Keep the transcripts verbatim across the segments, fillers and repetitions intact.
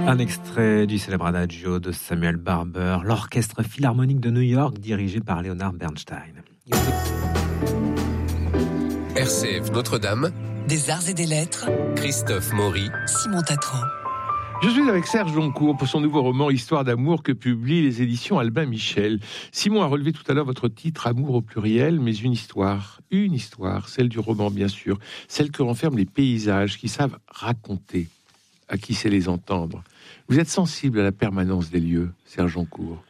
Un extrait du célèbre Adagio de Samuel Barber, l'orchestre philharmonique de New York dirigé par Leonard Bernstein. R C F Notre-Dame, des arts et des lettres, Christophe Maury, Simon Tatran. Je suis avec Serge Joncour pour son nouveau roman Histoire d'amour que publient les éditions Albin Michel. Simon a relevé tout à l'heure votre titre Amour au pluriel, mais une histoire, une histoire, celle du roman bien sûr, celle que renferment les paysages qui savent raconter à qui sait les entendre. Vous êtes sensible à la permanence des lieux, Serge Joncour?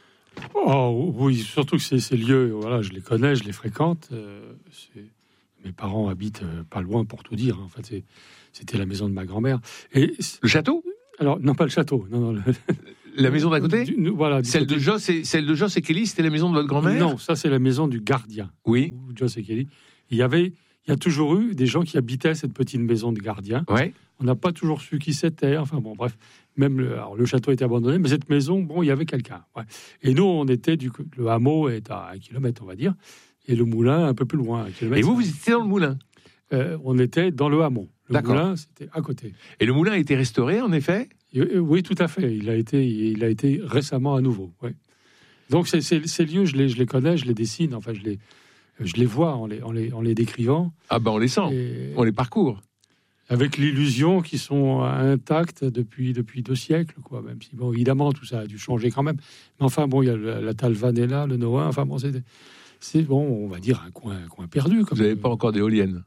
Oh oui, surtout que ces, ces lieux, voilà, je les connais, je les fréquente. Euh, mes parents habitent euh, pas loin pour tout dire. En fait, c'est, c'était la maison de ma grand-mère. Et le château? Alors non, pas le château. Non, non. Le, la maison d'à côté. Du, voilà. Du celle côté. de Joss et celle de Joss et Kelly, c'était la maison de votre grand-mère? Non, ça c'est la maison du gardien. Oui. Joss et Kelly. Il y avait, il y a toujours eu des gens qui habitaient cette petite maison de gardien. Ouais. On n'a pas toujours su qui c'était. Enfin bon, bref. Même le, alors, le château était abandonné, mais cette maison, bon, il y avait quelqu'un. Ouais. Et nous, on était du le hameau est à un kilomètre, on va dire, et le moulin un peu plus loin. Un kilomètre. Et vous, vous étiez dans le moulin? euh, On était dans le hameau. Le D'accord. moulin, c'était à côté. Et le moulin a été restauré, en effet? Et, euh, oui, tout à fait. Il a été, il a été récemment à nouveau. Ouais. Donc c'est, c'est, ces lieux, je les, je les connais, je les dessine. Enfin, je les, je les vois en les, en les, en les décrivant. Ah ben, on les sent. Et... on les parcourt. Avec l'illusion qu'ils sont intacts depuis, depuis deux siècles, quoi. Même si, bon, évidemment, tout ça a dû changer quand même. Mais enfin, bon, il y a la, la Talvanella, le Nohain. Enfin, bon, c'est, c'est bon, on va dire un coin, un coin perdu. Comme vous n'avez pas encore d'éoliennes?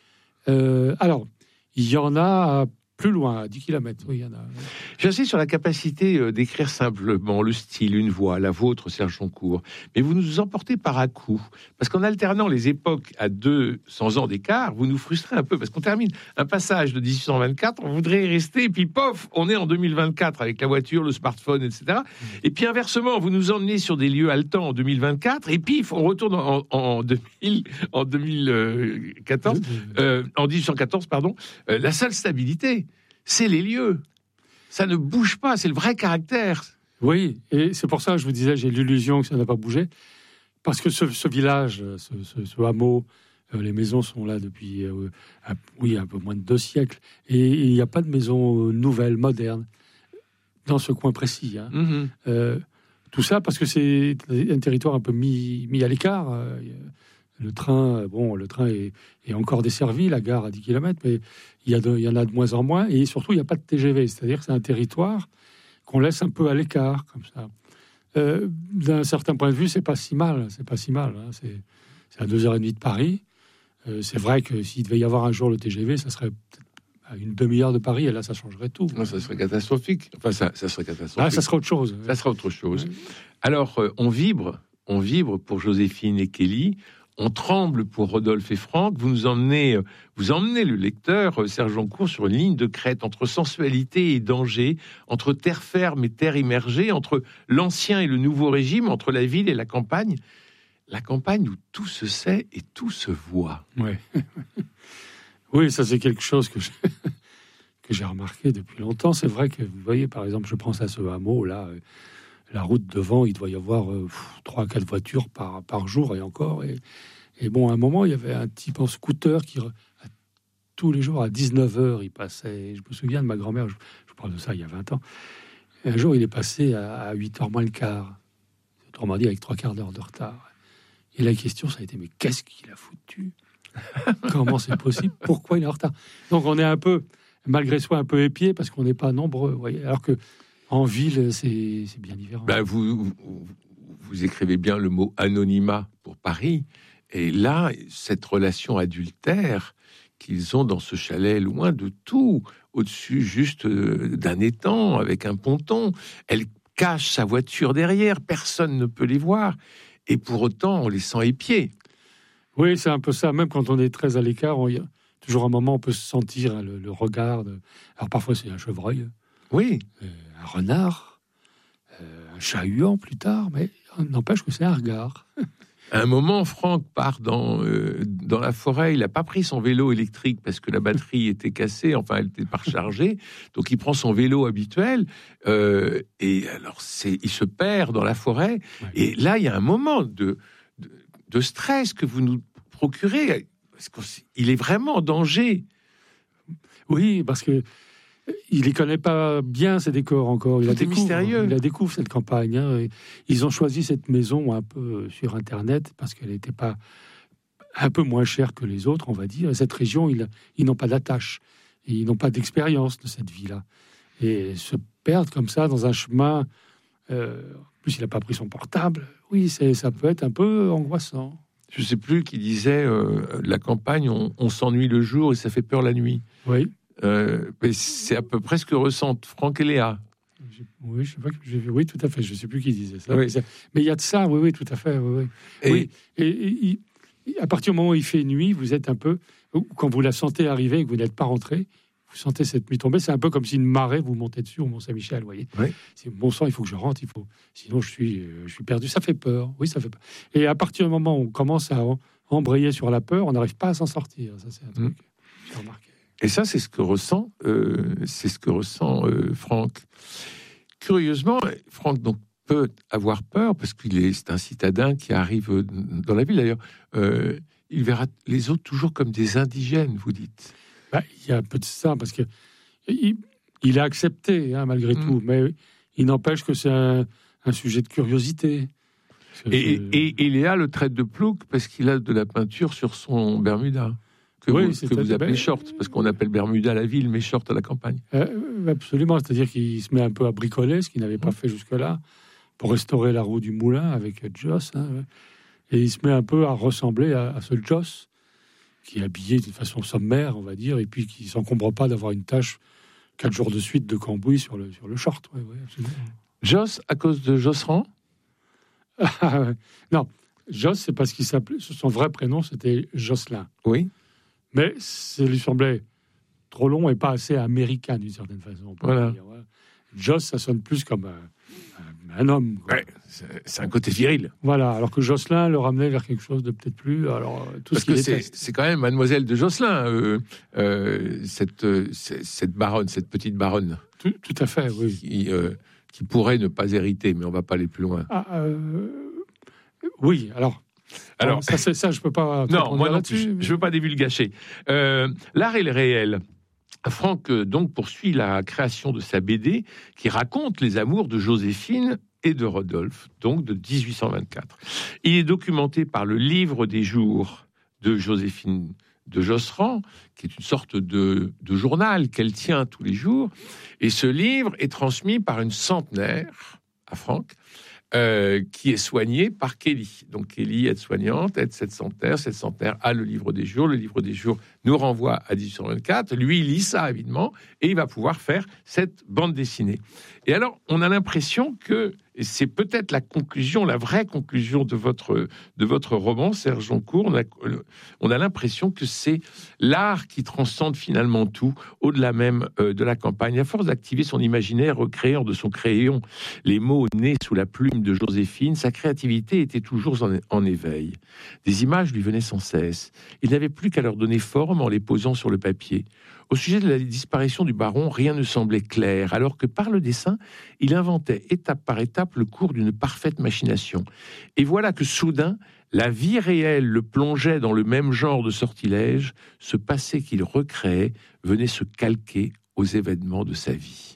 euh, Alors, il y en a plus loin, à dix kilomètres. Oui, il y en a. J'insiste sur la capacité d'écrire simplement le style, une voix, la vôtre, Serge Joncour. Mais vous nous emportez par à coup. Parce qu'en alternant les époques à deux cents ans d'écart, vous nous frustrez un peu. Parce qu'on termine un passage de dix-huit cent vingt-quatre, on voudrait y rester, et puis pof, on est en deux mille vingt-quatre avec la voiture, le smartphone, et cetera. Et puis inversement, vous nous emmenez sur des lieux haletants en deux mille vingt-quatre, et puis on retourne en, en, deux mille, en deux mille quatorze, euh, en dix-huit cent quatorze, pardon. Euh, la seule stabilité, c'est les lieux. Ça ne bouge pas, c'est le vrai caractère. Oui, et c'est pour ça que je vous disais, j'ai l'illusion que ça n'a pas bougé. Parce que ce, ce village, ce, ce, ce hameau, euh, les maisons sont là depuis, euh, un, oui, un peu moins de deux siècles. Et il n'y a pas de maison nouvelle, moderne, dans ce coin précis. Hein. Mm-hmm. Euh, tout ça parce que c'est un territoire un peu mis, mis à l'écart. Euh, Le train, bon, le train est, est encore desservi, la gare à dix kilomètres, mais il y, a de, il y en a de moins en moins, et surtout, il n'y a pas de T G V, c'est-à-dire que c'est un territoire qu'on laisse un peu à l'écart, comme ça. Euh, d'un certain point de vue, c'est pas si mal, c'est pas si mal, hein, c'est, c'est à deux heures trente de Paris. Euh, c'est vrai que s'il devait y avoir un jour le T G V, ça serait peut-être à une demi-heure de Paris, et là, ça changerait tout. Non, ça serait catastrophique. Enfin, ça, ça serait catastrophique. Ah, ça serait autre chose. Ça serait autre chose. Ouais. Alors, euh, on vibre, on vibre pour Joséphine et Kelly. On tremble pour Rodolphe et Franck. Vous nous emmenez, vous emmenez le lecteur, Serge Joncour, sur une ligne de crête entre sensualité et danger, entre terre ferme et terre immergée, entre l'ancien et le nouveau régime, entre la ville et la campagne. La campagne où tout se sait et tout se voit. Ouais. Oui, ça c'est quelque chose que, je, que j'ai remarqué depuis longtemps. C'est vrai que, vous voyez, par exemple, je pense à ce hameau là. La route devant, il doit y avoir trois, euh, quatre voitures par, par jour et encore. Et, et bon, à un moment, il y avait un type en scooter qui, à, tous les jours, à dix-neuf heures, il passait. Je me souviens de ma grand-mère, je, je parle de ça il y a vingt ans. Et un jour, il est passé à, à huit heures moins le quart. Autrement dit, avec trois quarts d'heure de retard. Et la question, ça a été, mais qu'est-ce qu'il a foutu? Comment c'est possible? Pourquoi il est en retard? Donc, on est un peu, malgré soi, un peu épié parce qu'on n'est pas nombreux. Vous voyez, alors que en ville, c'est, c'est bien différent. Ben vous, vous, vous écrivez bien le mot anonymat pour Paris. Et là, cette relation adultère qu'ils ont dans ce chalet, loin de tout, au-dessus juste d'un étang, avec un ponton, elle cache sa voiture derrière, personne ne peut les voir. Et pour autant, on les sent épiés. Oui, c'est un peu ça. Même quand on est très à l'écart, il y a toujours un moment, on peut se sentir hein, le, le regard. De... Alors parfois, c'est un chevreuil. Oui. Euh, un renard, euh, un chat-huant plus tard, mais n'empêche que c'est un regard. À un moment, Franck part dans, euh, dans la forêt. Il n'a pas pris son vélo électrique parce que la batterie était cassée, enfin, elle était pas rechargée. Donc, il prend son vélo habituel euh, et alors, c'est, il se perd dans la forêt. Ouais. Et là, il y a un moment de, de, de stress que vous nous procurez. Parce qu'il est vraiment en danger. Oui, parce que il les connaît pas bien, ces décors encore. Il Tout la est découvre, mystérieux. Il la découvre, cette campagne. Hein. Et ils ont choisi cette maison un peu sur Internet parce qu'elle n'était pas un peu moins chère que les autres, on va dire. Et cette région, ils, ils n'ont pas d'attache. Et ils n'ont pas d'expérience de cette vie-là. Et se perdre comme ça dans un chemin... Euh, en plus, il n'a pas pris son portable. Oui, c'est, ça peut être un peu angoissant. Je ne sais plus qui disait euh, la campagne, on, on s'ennuie le jour et ça fait peur la nuit. Oui. Euh, mais c'est à peu près ce que ressentent Franck et Léa. J'ai- Oui, je sais pas que j'ai vu. Oui, tout à fait. Je ne sais plus qui disait ça. Oui. Mais c'est- Mais il y a de ça. Oui, oui, tout à fait. Oui, oui. Et Oui. Et, et- et- et à partir du moment où il fait nuit, vous êtes un peu. Ou quand vous la sentez arriver et que vous n'êtes pas rentré, vous sentez cette nuit tomber. C'est un peu comme si une marée vous montait dessus au Mont-Saint-Michel. Vous voyez. Oui. C'est bon sang. Il faut que je rentre. Il faut. Sinon, je suis, euh, je suis perdu. Ça fait peur. Oui, ça fait peur. Et à partir du moment où on commence à en- embrayer sur la peur, on n'arrive pas à s'en sortir. Ça, c'est un truc. Mm. que J'ai remarqué. Et ça, c'est ce que ressent, euh, c'est ce que ressent euh, Franck. Curieusement, Franck donc peut avoir peur parce qu'il est, c'est un citadin qui arrive euh, dans la ville. D'ailleurs, euh, il verra les autres toujours comme des indigènes. Vous dites. Bah, il y a un peu de ça, parce que il, il a accepté, hein, malgré Mm. tout, mais il n'empêche que c'est un, un sujet de curiosité. C'est- Et, c'est- et, et Léa le traite de plouc parce qu'il a de la peinture sur son Bermuda que Oui, vous, c'est que vous très- appelez ben- short, parce qu'on appelle Bermuda la ville, mais short à la campagne. Euh, absolument, c'est-à-dire qu'il se met un peu à bricoler, ce qu'il n'avait pas Mm. fait jusque-là, pour restaurer la roue du moulin avec Joss. Hein, ouais. Et il se met un peu à ressembler à, à ce Joss, qui est habillé d'une façon sommaire, on va dire, et puis qui ne s'encombre pas d'avoir une tache quatre jours de suite de cambouis sur le, sur le short. Ouais, ouais, absolument. Joss, à cause de Josserand. Non, Joss, c'est parce qu'il s'appelait, son vrai prénom, c'était Jocelyn. Oui. Mais ça lui semblait trop long et pas assez américain d'une certaine façon. on peut Voilà. dire, ouais. Joss, ça sonne plus comme un, un- un homme. quoi. Ouais, c'est c'est un côté viril. Voilà, alors que Jocelyn le ramenait vers quelque chose de peut-être plus. Alors, euh, tout Parce ce qu'il que c'est déteste. c'est quand même Mademoiselle de Josselin, euh, euh, cette, euh, c'est- cette baronne, cette petite baronne, Tout, tout à fait, oui. qui, euh, qui pourrait ne pas hériter, mais on va pas aller plus loin. Ah, euh, oui, alors. Alors, bon, ça, c'est ça, je peux pas. non, répondre moi non là-dessus, plus, mais- je veux pas divulgacher. Euh, L'art et le réel. Franck euh, donc poursuit la création de sa B D qui raconte les amours de Joséphine et de Rodolphe, donc de dix-huit cent vingt-quatre. Il est documenté par le livre des jours de Joséphine de Josserand, qui est une sorte de, de journal qu'elle tient tous les jours. Et ce livre est transmis par une centenaire à Franck, euh, qui est soignée par Kelly. Donc Kelly, aide-soignante, aide cette centenaire. Cette centenaire a le livre des jours. Le livre des jours nous renvoie à dix-huit cent vingt-quatre. Lui, il lit ça, évidemment, et il va pouvoir faire cette bande dessinée. Et alors, on a l'impression que, et c'est peut-être la conclusion, la vraie conclusion de votre, de votre roman, Serge Joncourt, on a, on a l'impression que c'est l'art qui transcende finalement tout, au-delà même euh, de la campagne. À force d'activer son imaginaire, recréant de son crayon les mots nés sous la plume de Joséphine, sa créativité était toujours en, en éveil. Des images lui venaient sans cesse. Il n'avait plus qu'à leur donner forme en les posant sur le papier. Au sujet de la disparition du baron, rien ne semblait clair, alors que par le dessin, il inventait étape par étape le cours d'une parfaite machination. Et voilà que soudain, la vie réelle le plongeait dans le même genre de sortilège, ce passé qu'il recréait venait se calquer aux événements de sa vie.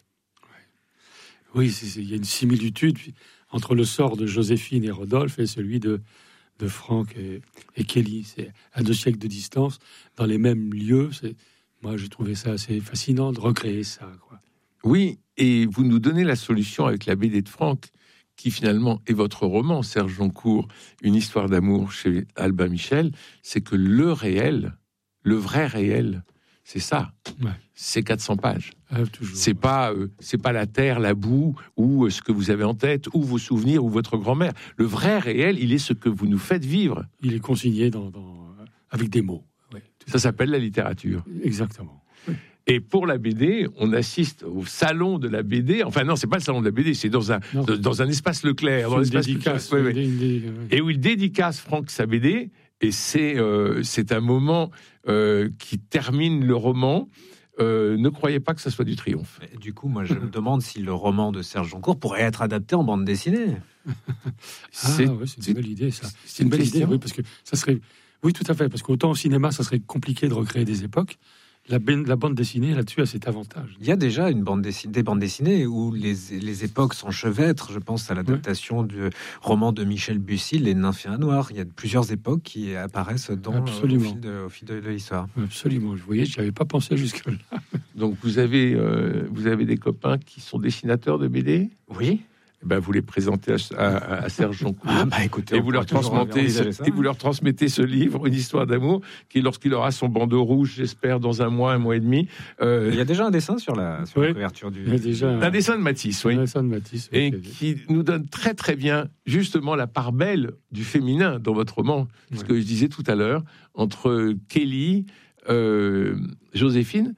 Oui, c'est- c'est- il y a une similitude entre le sort de Joséphine et Rodolphe et celui de, de Franck et, et Kelly. C'est à deux siècles de distance, dans les mêmes lieux. C'est, moi, j'ai trouvé ça assez fascinant de recréer ça, quoi. Oui, et vous nous donnez la solution avec la B D de Franck, qui finalement est votre roman, Serge Joncourt, Une histoire d'amour chez Albin Michel, c'est que le réel, le vrai réel, c'est ça. Ouais. C'est quatre cents pages. Ah, toujours. C'est pas, euh, c'est pas la terre, la boue, ou euh, ce que vous avez en tête, ou vos souvenirs, ou votre grand-mère. Le vrai réel, il est ce que vous nous faites vivre. Il est consigné dans, dans- avec des mots. Ouais, tout Ça s'appelle la littérature. exactement. Et pour la B D, on assiste au salon de la B D. Enfin non, c'est pas le salon de la B D, c'est dans un Non. dans un espace Leclerc, dans Une l'espace dédicace. Leclerc. Ouais, ouais. une dé- une dé- ouais. Et où il dédicace Franck sa B D. Et c'est euh, c'est un moment euh, qui termine le roman. Euh, ne croyez pas que ça soit du triomphe. Et du coup, moi, je me demande si le roman de Serge Joncourt pourrait être adapté en bande dessinée. Ah, C'est ouais, c'est une belle idée, ça. c'est C'est une une belle question. idée, oui, parce que ça serait. Oui, tout à fait, parce qu'autant au cinéma, ça serait compliqué de recréer des époques. la, la bande dessinée là-dessus a cet avantage. Il y a déjà une bande dessinée, des bandes dessinées où les, les époques s'enchevêtrent. Je pense à l'adaptation ouais. du roman de Michel Bussy, Les Nymphéas Noirs. Il y a plusieurs époques qui apparaissent dans, Absolument. au fil de, au fil de, de l'histoire. Absolument. Vous voyez, je n'avais pas pensé jusque-là. Donc, vous avez, euh, vous avez des copains qui sont dessinateurs de B D ? Oui. Eh ben, vous les présentez à, à, à Serge Joncour. Ah bah écoutez, et vous leur transmettez ce, et vous leur transmettez ce livre, Une histoire d'amour, qui, lorsqu'il aura son bandeau rouge, j'espère, dans un mois, un mois et demi. Euh... Il y a déjà un dessin sur la, sur oui. la couverture du. Il y a déjà un, un dessin de Matisse, oui. Un dessin de Matisse. Et okay. qui nous donne très très bien, justement, la part belle du féminin dans votre roman. Ce ouais. que je disais tout à l'heure, entre Kelly, euh, Joséphine,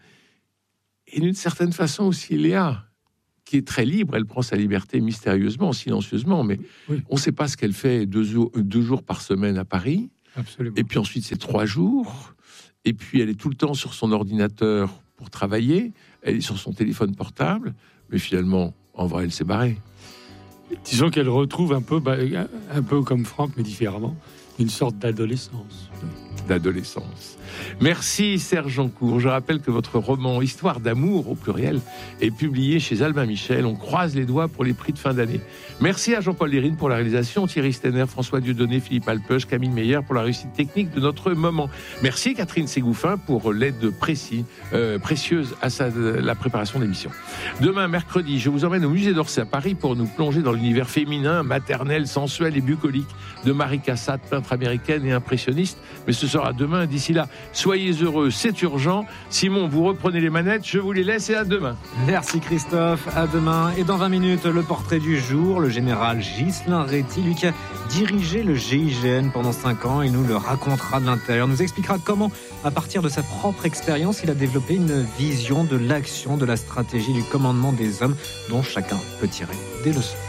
et d'une certaine façon aussi Léa, qui est très libre. Elle prend sa liberté mystérieusement, silencieusement, mais oui. on ne sait pas ce qu'elle fait deux jours, deux jours par semaine à Paris. Absolument. Et puis ensuite, c'est trois jours. Et puis, elle est tout le temps sur son ordinateur pour travailler. Elle est sur son téléphone portable. Mais finalement, en vrai, elle s'est barrée. Disons qu'elle retrouve un peu, bah, un peu comme Franck, mais différemment, une sorte d'adolescence. D'adolescence. Merci Serge Joncour. Je rappelle que votre roman Histoire d'amour au pluriel est publié chez Albin Michel. On croise les doigts pour les prix de fin d'année. Merci à Jean-Paul Lérine pour la réalisation, Thierry Stenner, François Dieudonné, Philippe Alpeuch, Camille Meyer pour la réussite technique de notre moment. Merci Catherine Ségouffin pour l'aide précis, euh, précieuse à sa, la préparation de l'émission. Demain, mercredi, je vous emmène au musée d'Orsay à Paris pour nous plonger dans l'univers féminin, maternel, sensuel et bucolique de Marie Cassatt, peintre américaine et impressionniste. Mais ce sera demain. D'ici là, soyez heureux, c'est urgent. Simon, vous reprenez les manettes, je vous les laisse et à demain. Merci Christophe, à demain. Et dans vingt minutes, le portrait du jour, le général Ghislain Réty, lui qui a dirigé le G I G N pendant cinq ans, il nous le racontera de l'intérieur, nous expliquera comment, à partir de sa propre expérience, il a développé une vision de l'action, de la stratégie, du commandement des hommes dont chacun peut tirer des leçons.